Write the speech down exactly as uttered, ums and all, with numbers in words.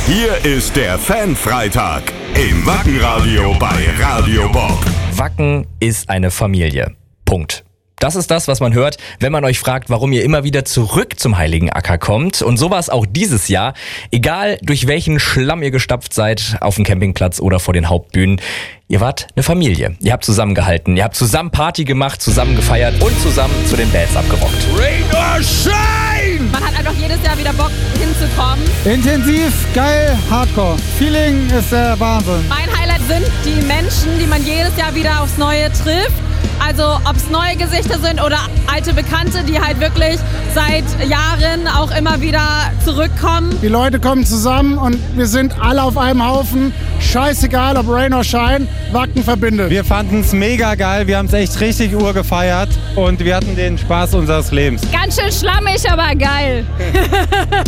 Hier ist der Fan-Freitag im Wackenradio bei Radio Bob. Wacken ist eine Familie. Punkt. Das ist das, was man hört, wenn man euch fragt, warum ihr immer wieder zurück zum Heiligen Acker kommt. Und so war es auch dieses Jahr. Egal, durch welchen Schlamm ihr gestapft seid, auf dem Campingplatz oder vor den Hauptbühnen. Ihr wart eine Familie. Ihr habt zusammengehalten. Ihr habt zusammen Party gemacht, zusammen gefeiert und zusammen zu den Bands abgerockt. Rain or shine! Man hat einfach jedes Jahr wieder Bock hinzukommen. Intensiv, geil, Hardcore. Feeling ist der Wahnsinn. Mein Highlight sind die Menschen, die man jedes Jahr wieder aufs Neue trifft. Also ob es neue Gesichter sind oder alte Bekannte, die halt wirklich seit Jahren auch immer wieder zurückkommen. Die Leute kommen zusammen und wir sind alle auf einem Haufen. Scheißegal, ob Rain or Shine, Wacken verbindet. Wir fanden es mega geil, wir haben es echt richtig urgefeiert und wir hatten den Spaß unseres Lebens. Ganz schön schlammig, aber geil.